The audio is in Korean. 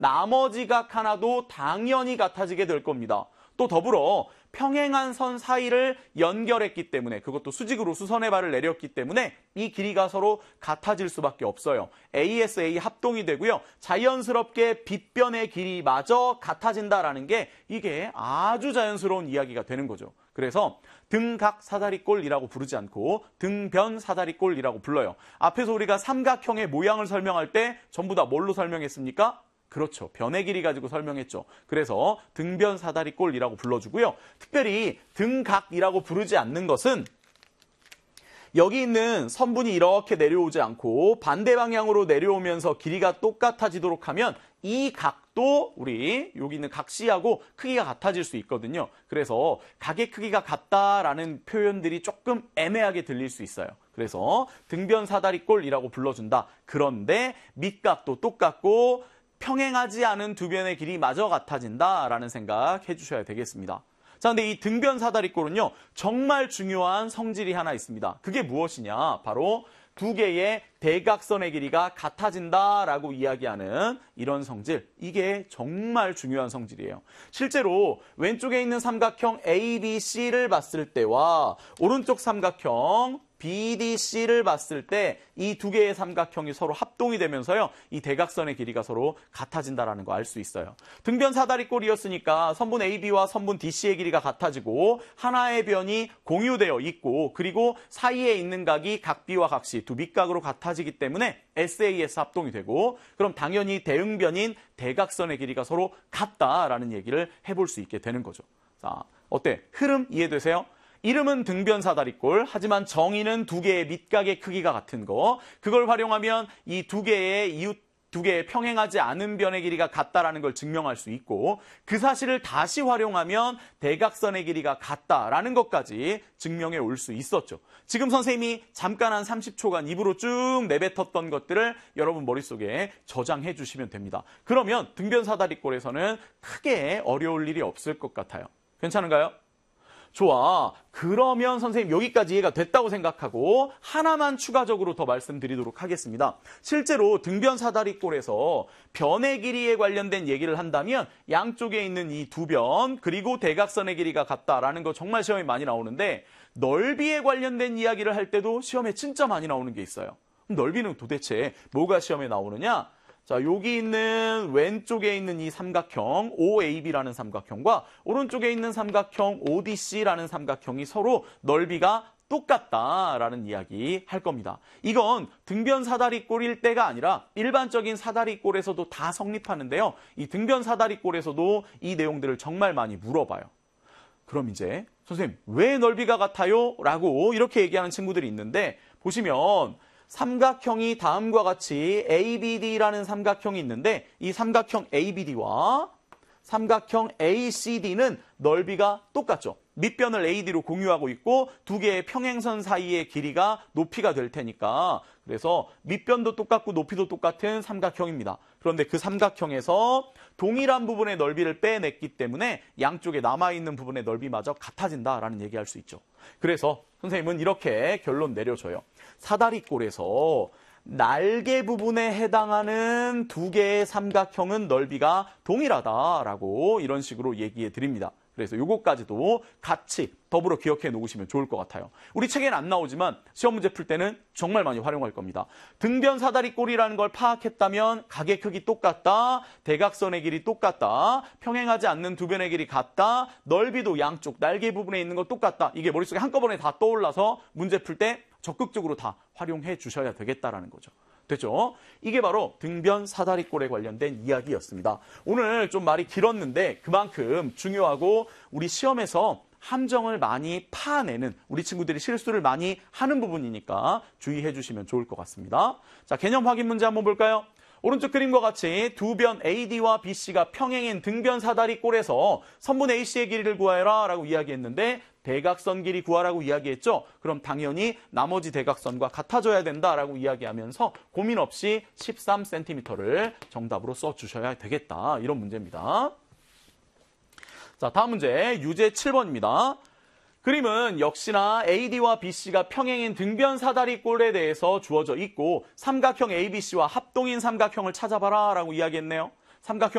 나머지 각 하나도 당연히 같아지게 될 겁니다. 또 더불어 평행한 선 사이를 연결했기 때문에, 그것도 수직으로 수선의 발을 내렸기 때문에 이 길이가 서로 같아질 수밖에 없어요. ASA 합동이 되고요. 자연스럽게 빗변의 길이마저 같아진다라는 게 이게 아주 자연스러운 이야기가 되는 거죠. 그래서 등각 사다리꼴이라고 부르지 않고 등변 사다리꼴이라고 불러요. 앞에서 우리가 삼각형의 모양을 설명할 때 전부 다 뭘로 설명했습니까? 그렇죠. 변의 길이 가지고 설명했죠. 그래서 등변 사다리꼴이라고 불러주고요. 특별히 등각이라고 부르지 않는 것은 여기 있는 선분이 이렇게 내려오지 않고 반대 방향으로 내려오면서 길이가 똑같아지도록 하면 이 각도 우리 여기 있는 각시하고 크기가 같아질 수 있거든요. 그래서 각의 크기가 같다라는 표현들이 조금 애매하게 들릴 수 있어요. 그래서 등변 사다리꼴이라고 불러준다. 그런데 밑각도 똑같고 평행하지 않은 두 변의 길이마저 같아진다라는 생각 해주셔야 되겠습니다. 자, 근데 이 등변 사다리꼴은요, 정말 중요한 성질이 하나 있습니다. 그게 무엇이냐? 바로 두 개의 대각선의 길이가 같아진다라고 이야기하는 이런 성질. 이게 정말 중요한 성질이에요. 실제로 왼쪽에 있는 삼각형 ABC를 봤을 때와 오른쪽 삼각형 BDC를 봤을 때 이 두 개의 삼각형이 서로 합동이 되면서요, 이 대각선의 길이가 서로 같아진다는 거 알 수 있어요. 등변 사다리꼴이었으니까 선분 AB와 선분 DC의 길이가 같아지고 하나의 변이 공유되어 있고, 그리고 사이에 있는 각이 각 B와 각 C 두 밑각으로 같아지기 때문에 SAS 합동이 되고, 그럼 당연히 대응변인 대각선의 길이가 서로 같다라는 얘기를 해볼 수 있게 되는 거죠. 자, 어때? 흐름 이해되세요? 이름은 등변 사다리꼴, 하지만 정의는 두 개의 밑각의 크기가 같은 거. 그걸 활용하면 이 두 개의 평행하지 않은 변의 길이가 같다라는 걸 증명할 수 있고, 그 사실을 다시 활용하면 대각선의 길이가 같다라는 것까지 증명해 올 수 있었죠. 지금 선생님이 잠깐 한 30초간 입으로 쭉 내뱉었던 것들을 여러분 머릿속에 저장해 주시면 됩니다. 그러면 등변 사다리꼴에서는 크게 어려울 일이 없을 것 같아요. 괜찮은가요? 좋아. 그러면 선생님 여기까지 이해가 됐다고 생각하고 하나만 추가적으로 더 말씀드리도록 하겠습니다. 실제로 등변 사다리꼴에서 변의 길이에 관련된 얘기를 한다면 양쪽에 있는 이 두 변 그리고 대각선의 길이가 같다라는 거 정말 시험에 많이 나오는데, 넓이에 관련된 이야기를 할 때도 시험에 진짜 많이 나오는 게 있어요. 그럼 넓이는 도대체 뭐가 시험에 나오느냐? 자, 여기 있는 왼쪽에 있는 이 삼각형 OAB라는 삼각형과 오른쪽에 있는 삼각형 ODC라는 삼각형이 서로 넓이가 똑같다라는 이야기 할 겁니다. 이건 등변 사다리꼴일 때가 아니라 일반적인 사다리꼴에서도 다 성립하는데요. 이 등변 사다리꼴에서도 이 내용들을 정말 많이 물어봐요. 그럼 이제 선생님 왜 넓이가 같아요? 라고 이렇게 얘기하는 친구들이 있는데, 보시면 삼각형이 다음과 같이 ABD라는 삼각형이 있는데, 이 삼각형 ABD와 삼각형 ACD는 넓이가 똑같죠. 밑변을 AD로 공유하고 있고 두 개의 평행선 사이의 길이가 높이가 될 테니까, 그래서 밑변도 똑같고 높이도 똑같은 삼각형입니다. 그런데 그 삼각형에서 동일한 부분의 넓이를 빼냈기 때문에 양쪽에 남아있는 부분의 넓이마저 같아진다라는 얘기할 수 있죠. 그래서 선생님은 이렇게 결론 내려줘요. 사다리꼴에서 날개 부분에 해당하는 두 개의 삼각형은 넓이가 동일하다라고 이런 식으로 얘기해 드립니다. 그래서 요거까지도 같이 더불어 기억해 놓으시면 좋을 것 같아요. 우리 책에는 안 나오지만 시험 문제 풀 때는 정말 많이 활용할 겁니다. 등변 사다리꼴이라는 걸 파악했다면 각의 크기 똑같다, 대각선의 길이 똑같다, 평행하지 않는 두 변의 길이 같다, 넓이도 양쪽 날개 부분에 있는 거 똑같다. 이게 머릿속에 한꺼번에 다 떠올라서 문제 풀 때 적극적으로 다 활용해 주셔야 되겠다라는 거죠. 됐죠? 이게 바로 등변 사다리꼴에 관련된 이야기였습니다. 오늘 좀 말이 길었는데 그만큼 중요하고 우리 시험에서 함정을 많이 파내는, 우리 친구들이 실수를 많이 하는 부분이니까 주의해 주시면 좋을 것 같습니다. 자, 개념 확인 문제 한번 볼까요? 오른쪽 그림과 같이 두 변 AD와 BC가 평행인 등변 사다리꼴에서 선분 AC의 길이를 구하여라 라고 이야기했는데, 대각선 길이 구하라고 이야기했죠. 그럼 당연히 나머지 대각선과 같아져야 된다라고 이야기하면서 고민 없이 13cm를 정답으로 써주셔야 되겠다. 이런 문제입니다. 자, 다음 문제 유제 7번입니다. 그림은 역시나 AD와 BC가 평행인 등변 사다리꼴에 대해서 주어져 있고 삼각형 ABC와 합동인 삼각형을 찾아봐라 라고 이야기했네요. 삼각형